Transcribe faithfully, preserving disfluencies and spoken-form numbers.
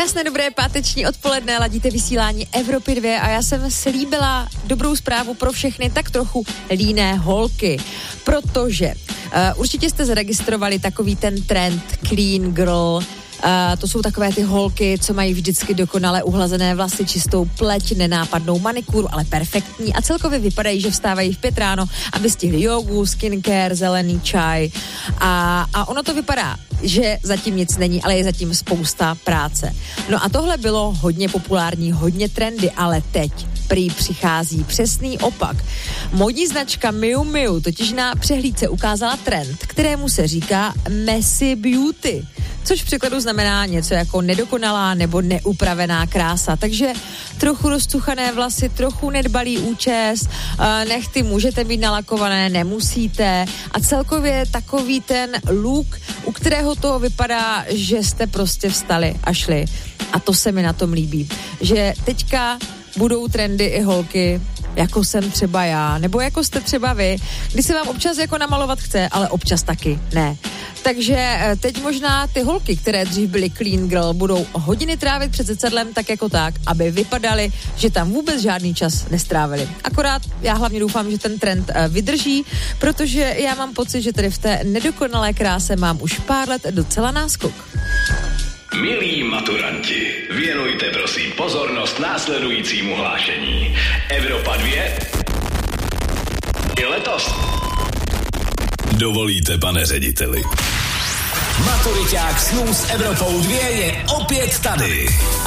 Krásné dobré páteční odpoledne, ladíte vysílání Evropy dva a já jsem slíbila dobrou zprávu pro všechny tak trochu líné holky, protože uh, určitě jste zaregistrovali takový ten trend clean girl. Uh, to jsou takové ty holky, co mají vždycky dokonale uhlazené vlasy, čistou pleť, nenápadnou manikúru, ale perfektní a celkově vypadají, že vstávají v pět ráno, aby stihli jogu, skincare, zelený čaj a, a ono to vypadá, že zatím nic není, ale je zatím spousta práce. No a tohle bylo hodně populární, hodně trendy, ale teď prý přichází přesný opak. Modní značka Miu Miu totiž na přehlídce ukázala trend, kterému se říká messy beauty, což v překladu znamená něco jako nedokonalá nebo neupravená krása. Takže trochu roztuchané vlasy, trochu nedbalý účes, nechty můžete mít nalakované, nemusíte a celkově takový ten look, u kterého toho vypadá, že jste prostě vstali a šli. A to se mi na tom líbí, že teďka budou trendy i holky, jako jsem třeba já, nebo jako jste třeba vy, kdy se vám občas jako namalovat chce, ale občas taky ne. Takže teď možná ty holky, které dřív byly clean girl, budou hodiny trávit před zrcadlem tak jako tak, aby vypadaly, že tam vůbec žádný čas nestrávili. Akorát já hlavně doufám, že ten trend vydrží, protože já mám pocit, že tady v té nedokonalé kráse mám už pár let docela náskok. Milí maturanti, věnujte prosím pozornost následujícímu hlášení. Evropa dva i letos. Dovolíte, pane řediteli. Maturiťák snů s Evropou dva je opět tady.